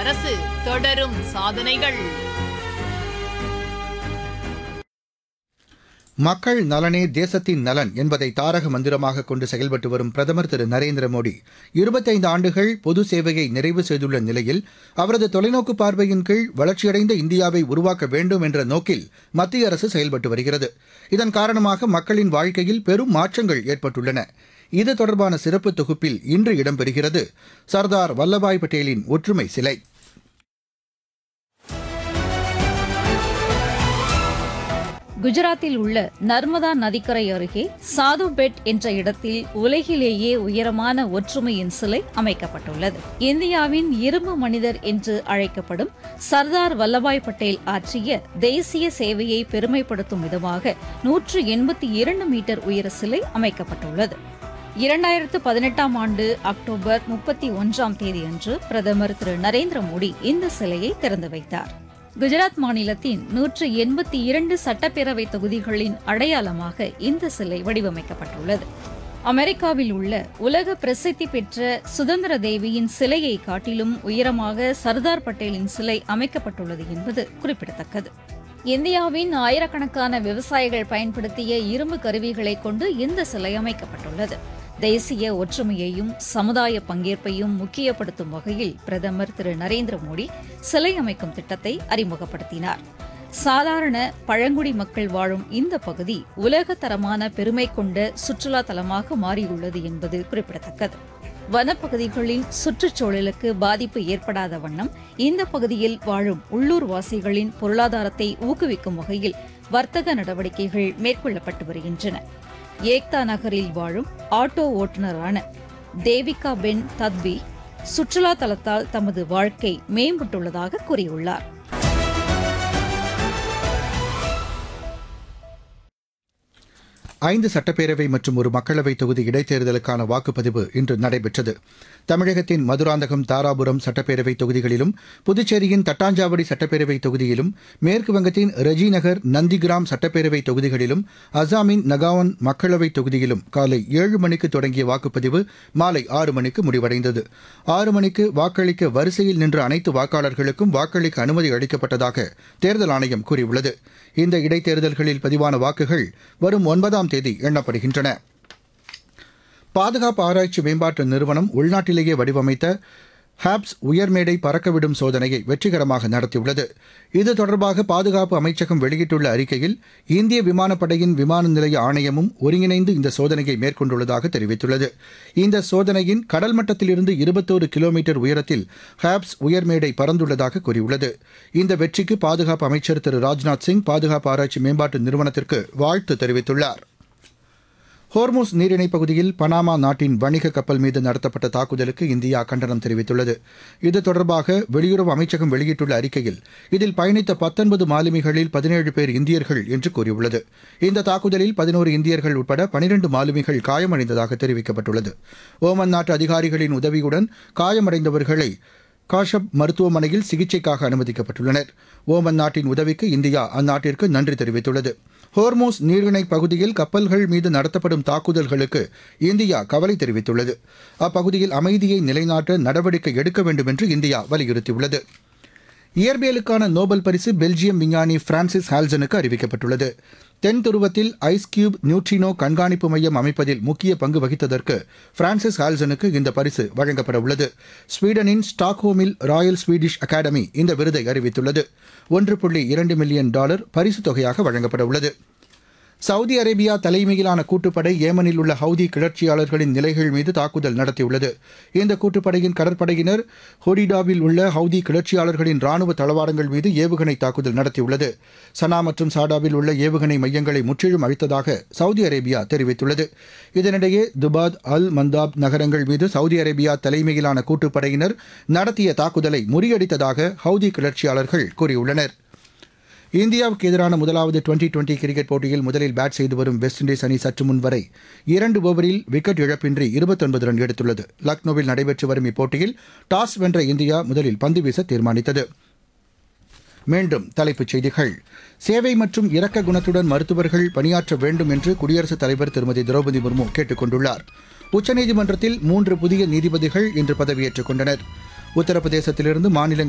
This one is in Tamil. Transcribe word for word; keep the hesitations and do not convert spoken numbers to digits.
அரசு தொடரும் சாதனைகள். மக்கள் நலனே தேசத்தின் நலன் என்பதை தாரக மந்திரமாக கொண்டு செயல்பட்டு வரும் பிரதமர் திரு நரேந்திர மோடி இருபத்தைந்து ஆண்டுகள் பொது சேவையை நிறைவு செய்துள்ள நிலையில் அவரது தொலைநோக்கு பார்வையின் கீழ் வளர்ச்சியடைந்த இந்தியாவை உருவாக்க வேண்டும் என்ற நோக்கில் மத்திய அரசு செயல்பட்டு வருகிறது. இதன் காரணமாக மக்களின் வாழ்க்கையில் பெரும் மாற்றங்கள் ஏற்பட்டுள்ளன. இது தொடர்பான சிறப்பு தொகுப்பில் இன்று இடம்பெறுகிறது சர்தார் வல்லபாய் பட்டேலின் ஒற்றுமை சிலை. குஜராத்தில் உள்ள நர்மதா நதிக்கரை அருகே சாது பெட் என்ற இடத்தில் உலகிலேயே உயரமான ஒற்றுமையின் சிலை அமைக்கப்பட்டுள்ளது. இந்தியாவின் இரும்பு மனிதர் என்று அழைக்கப்படும் சர்தார் வல்லபாய் பட்டேல் ஆற்றிய தேசிய சேவையை பெருமைப்படுத்தும் விதமாக நூற்று எண்பத்தி இரண்டு மீட்டர் உயர சிலை அமைக்கப்பட்டுள்ளது. இரண்டாயிரத்து பதினெட்டாம் ஆண்டு அக்டோபர் முப்பத்தி ஒன்றாம் தேதியன்று பிரதமர் திரு நரேந்திர மோடி இந்த சிலையை திறந்து வைத்தார். குஜராத் மாநிலத்தின் நூற்று எண்பத்தி இரண்டு சட்டப்பேரவை தொகுதிகளின் அடையாளமாக இந்த சிலை வடிவமைக்கப்பட்டுள்ளது. அமெரிக்காவில் உள்ள உலக பிரசித்தி பெற்ற சுதந்திர தேவியின் சிலையை காட்டிலும் உயரமாக சர்தார் பட்டேலின் சிலை அமைக்கப்பட்டுள்ளது என்பது குறிப்பிடத்தக்கது. இந்தியாவின் ஆயிரக்கணக்கான விவசாயிகள் பயன்படுத்திய இரும்பு கருவிகளை கொண்டு இந்த சிலை அமைக்கப்பட்டுள்ளது. தேசிய ஒற்றுமையையும் சமுதாய பங்கேற்பையும் முக்கியப்படுத்தும் வகையில் பிரதமர் திரு நரேந்திர மோடி சிலை அமைக்கும் திட்டத்தை அறிமுகப்படுத்தினார். சாதாரண பழங்குடி மக்கள் வாழும் இந்த பகுதி உலகத்தரமான பெருமை கொண்ட சுற்றுலா தலமாக மாறியுள்ளது என்பது குறிப்பிடத்தக்கது. வனப்பகுதிகளின் சுற்றுச்சூழலுக்கு பாதிப்பு ஏற்படாத வண்ணம் இந்த பகுதியில் வாழும் உள்ளூர் வாசிகளின் பொருளாதாரத்தை ஊக்குவிக்கும் வகையில் வர்த்தக நடவடிக்கைகள் மேற்கொள்ளப்பட்டு வருகின்றன. ஏக்தா நகரில் வாழும் ஆட்டோ ஓட்டுநரான தேவிகா பென் தத்வி சுற்றுலா தலத்தால் தமது வாழ்க்கை மேம்பட்டுள்ளதாக கூறியுள்ளார். ஐந்து சட்டப்பேரவை மற்றும் ஒரு மக்களவைத் தொகுதி இடைத்தேர்தலுக்கான வாக்குப்பதிவு இன்று நடைபெற்றது. தமிழகத்தின் மதுராந்தகம், தாராபுரம் சட்டப்பேரவைத் தொகுதிகளிலும், புதுச்சேரியின் தட்டாஞ்சாவடி சட்டப்பேரவைத் தொகுதியிலும், மேற்குவங்கத்தின் ரெஜிநகர், நந்திகிராம் சட்டப்பேரவைத் தொகுதிகளிலும், அசாமின் நகாவன் மக்களவைத் தொகுதியிலும் காலை ஏழு மணிக்கு தொடங்கிய வாக்குப்பதிவு மாலை ஆறு மணிக்கு முடிவடைந்தது. ஆறு மணிக்கு வாக்களிக்க வரிசையில் நின்ற அனைத்து வாக்காளர்களுக்கும் வாக்களிக்க அனுமதி அளிக்கப்பட்டதாக தேர்தல் ஆணையம் கூறியுள்ளது. இந்த இடைத்தேர்தல்களில் பதிவான வாக்குகள் வரும் ஒன்பதாம் தேதி எண்ணப்படுகின்றன. பாதுகாப்பு ஆராய்ச்சி மேம்பாட்டு நிறுவனம் உள்நாட்டிலேயே வடிவமைத்த ஹாப்ஸ் உயர்மேடை பறக்கவிடும் சோதனையை வெற்றிகரமாக நடத்தியுள்ளது. இது தொடர்பாக பாதுகாப்பு அமைச்சகம் வெளியிட்டுள்ள அறிக்கையில் இந்திய விமானப்படையின் விமான நிலைய ஆணையமும் ஒருங்கிணைந்து இந்த சோதனையை மேற்கொண்டுள்ளதாக தெரிவித்துள்ளது. இந்த சோதனையின் கடல் மட்டத்திலிருந்து இருபத்தோரு கிலோமீட்டர் உயரத்தில் ஹாப்ஸ் உயர்மேடை பறந்துள்ளதாக கூறியுள்ளது. இந்த வெற்றிக்கு பாதுகாப்பு அமைச்சர் திரு ராஜ்நாத் சிங் பாதுகாப்பு ஆராய்ச்சி மேம்பாட்டு நிறுவனத்திற்கு வாழ்த்து தெரிவித்துள்ளார். ஹோர்முஸ் நீரிணைப் பகுதியில் பனாமா நாட்டின் வணிக கப்பல் மீது நடத்தப்பட்ட தாக்குதலுக்கு இந்தியா கண்டனம் தெரிவித்துள்ளது. இது தொடர்பாக வெளியுறவு அமைச்சகம் வெளியிட்டுள்ள அறிக்கையில் இதில் பயணித்த பத்தொன்பது மாலுமிகளில் பதினேழு பேர் இந்தியர்கள் என்று கூறியுள்ளது. இந்த தாக்குதலில் பதினோரு இந்தியர்கள் உட்பட பனிரண்டு மாலுமிகள் காயமடைந்ததாக தெரிவிக்கப்பட்டுள்ளது. ஓமன் நாட்டு அதிகாரிகளின் உதவியுடன் காயமடைந்தவர்களை காஷப் மருத்துவமனையில் சிகிச்சைக்காக அனுமதிக்கப்பட்டுள்ளனர். ஓமன் நாட்டின் உதவிக்கு இந்தியா அந்நாட்டிற்கு நன்றி தெரிவித்துள்ளது. ஹோர்மோஸ் நீரிணை பகுதியில் கப்பல்கள் மீது நடத்தப்படும் தாக்குதல்களுக்கு இந்தியா கவலை தெரிவித்துள்ளது. அப்பகுதியில் அமைதியை நிலைநாட்ட நடவடிக்கை எடுக்க வேண்டும் என்று இந்தியா வலியுறுத்தியுள்ளது. இயற்பியலுக்கான நோபல் பரிசு பெல்ஜியம் விஞ்ஞானி பிரான்சிஸ் ஹால்சனுக்கு அறிவிக்கப்பட்டுள்ளது. தென் துருவத்தில் ஐஸ் கியூப் நியூட்ரினோ கண்காணிப்பு மையம் அமைப்பதில் முக்கிய பங்கு வகித்ததற்கு பிரான்சிஸ் ஹால்சனுக்கு இந்த பரிசு வழங்கப்பட உள்ளது. ஸ்வீடனின் ஸ்டாக்ஹோமில் ராயல் ஸ்வீடிஷ் அகாடமி இந்த விருதை அறிவித்துள்ளது. ஒன்று புள்ளி இரண்டு மில்லியன் டாலர் பரிசுத் தொகையாக வழங்கப்பட உள்ளது. சவுதி அரேபியா தலைமையிலான கூட்டுப்படை ஏமனில் உள்ள ஹவுதி கிளர்ச்சியாளர்களின் நிலைகள் மீது தாக்குதல் நடத்தியுள்ளது. இந்த கூட்டுப்படையின் கடற்படையினர் ஹொடிடாவில் உள்ள ஹவுதி கிளர்ச்சியாளர்களின் ராணுவ தளவாடங்கள் மீது ஏவுகணை தாக்குதல் நடத்தியுள்ளது. சனா மற்றும் சாடாவில் உள்ள ஏவுகணை மையங்களை முற்றிலும் அழித்ததாக சவுதி அரேபியா தெரிவித்துள்ளது. இதனிடையே துபாத், அல் மந்தாப் நகரங்கள் மீது சவுதி அரேபியா தலைமையிலான கூட்டுப்படையினர் நடத்திய தாக்குதலை முறியடித்ததாக ஹவுதி கிளர்ச்சியாளர்கள் கூறியுள்ளனர். இந்தியாவுக்கு எதிரான முதலாவது டுவெண்டி டுவெண்டி கிரிக்கெட் போட்டியில் முதலில் பேட் செய்து வரும் வெஸ்ட் இண்டீஸ் அணி சற்று முன் வரை இரண்டு ஓவரில் விக்கெட் இழப்பின்றி இருபத்தொன்பது ரன் எடுத்துள்ளது. லக்னோவில் நடைபெற்று வரும் இப்போட்டியில் டாஸ் வென்ற இந்தியா முதலில் பந்து வீச தீர்மானித்தது. மீண்டும் தலைப்புச் செய்திகள். சேவை மற்றும் இரக்க குணத்துடன் மருத்துவர்கள் பணியாற்ற வேண்டும் என்று குடியரசுத் தலைவர் திருமதி திரௌபதி முர்மு கேட்டுக் கொண்டுள்ளார். உச்சநீதிமன்றத்தில் மூன்று புதிய நீதிபதிகள் இன்று பதவியேற்றுக் கொண்டனர். உத்தரப்பிரதேசத்திலிருந்து மாநிலங்கள்